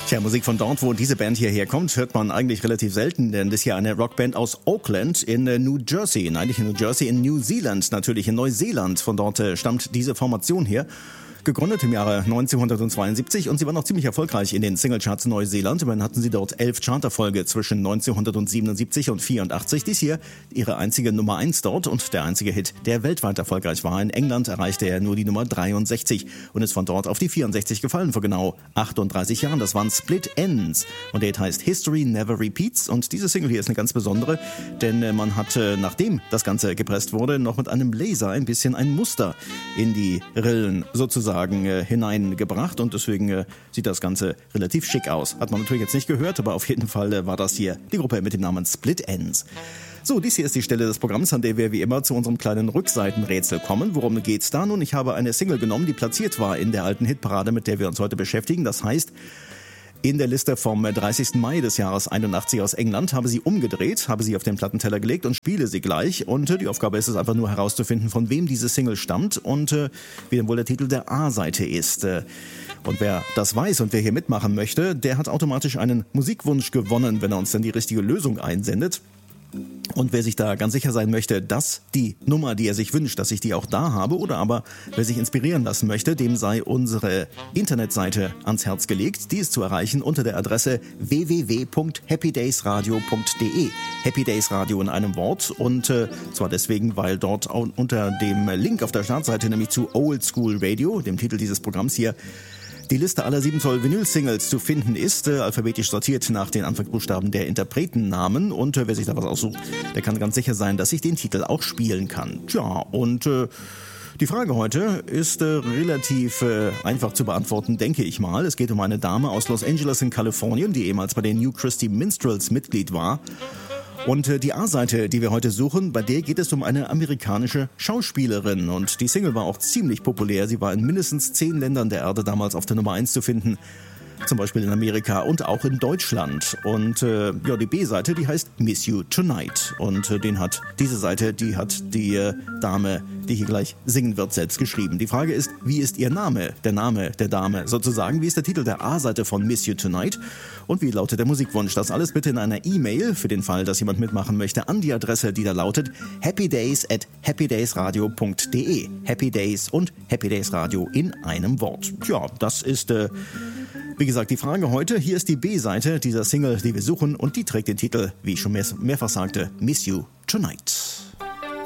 Tja, Musik von dort, wo diese Band hierher kommt, hört man eigentlich relativ selten, denn das ist ja eine Rockband aus Auckland in New Jersey. Nein, nicht in New Jersey, in New Zealand natürlich, in Neuseeland. Von dort stammt diese Formation her. Gegründet im Jahre 1972 und sie war noch ziemlich erfolgreich in den Singlecharts in Neuseeland. Immerhin hatten sie dort 11 Charterfolge zwischen 1977 und 84. Dies hier ihre einzige Nummer 1 dort und der einzige Hit, der weltweit erfolgreich war. In England erreichte er nur die Nummer 63 und ist von dort auf die 64 gefallen vor genau 38 Jahren. Das waren Split Ends und der Hit heißt History Never Repeats und diese Single hier ist eine ganz besondere, denn man hat, nachdem das Ganze gepresst wurde, noch mit einem Laser ein bisschen ein Muster in die Rillen sozusagen hineingebracht und deswegen sieht das Ganze relativ schick aus. Hat man natürlich jetzt nicht gehört, aber auf jeden Fall war das hier die Gruppe mit dem Namen Split Ends. So, dies hier ist die Stelle des Programms, an der wir wie immer zu unserem kleinen Rückseitenrätsel kommen. Worum geht's da? Nun, ich habe eine Single genommen, die platziert war in der alten Hitparade, mit der wir uns heute beschäftigen. Das heißt, in der Liste vom 30. Mai des Jahres 81 aus England habe sie umgedreht, habe sie auf den Plattenteller gelegt und spiele sie gleich. Und die Aufgabe ist es einfach nur herauszufinden, von wem diese Single stammt und wie denn wohl der Titel der A-Seite ist. Und wer das weiß und wer hier mitmachen möchte, der hat automatisch einen Musikwunsch gewonnen, wenn er uns dann die richtige Lösung einsendet. Und wer sich da ganz sicher sein möchte, dass die Nummer, die er sich wünscht, dass ich die auch da habe, oder aber wer sich inspirieren lassen möchte, dem sei unsere Internetseite ans Herz gelegt. Die ist zu erreichen unter der Adresse www.happydaysradio.de. Happy Days Radio in einem Wort und zwar deswegen, weil dort unter dem Link auf der Startseite, nämlich zu Old School Radio, dem Titel dieses Programms hier, die Liste aller 7 Zoll Vinyl-Singles zu finden ist, alphabetisch sortiert nach den Anfangsbuchstaben der Interpretennamen. Und wer sich da was aussucht, der kann ganz sicher sein, dass ich den Titel auch spielen kann. Tja, und die Frage heute ist relativ einfach zu beantworten, denke ich mal. Es geht um eine Dame aus Los Angeles in Kalifornien, die ehemals bei den New Christy Minstrels Mitglied war. Und die A-Seite, die wir heute suchen, bei der geht es um eine amerikanische Schauspielerin. Und die Single war auch ziemlich populär. Sie war in mindestens 10 Ländern der Erde damals auf der Nummer 1 zu finden. Zum Beispiel in Amerika und auch in Deutschland. Und die B-Seite, die heißt Miss You Tonight. Und diese Seite, die hat die Dame, die hier gleich singen wird, selbst geschrieben. Die Frage ist, wie ist ihr Name? Der Name der Dame sozusagen. Wie ist der Titel der A-Seite von Miss You Tonight? Und wie lautet der Musikwunsch? Das alles bitte in einer E-Mail, für den Fall, dass jemand mitmachen möchte, an die Adresse, die da lautet happydays@happydaysradio.de. Happy Days und Happy Days Radio in einem Wort. Tja, das ist wie gesagt, die Frage heute. Hier ist die B-Seite dieser Single, die wir suchen und die trägt den Titel, wie ich schon mehrfach sagte, Miss You Tonight.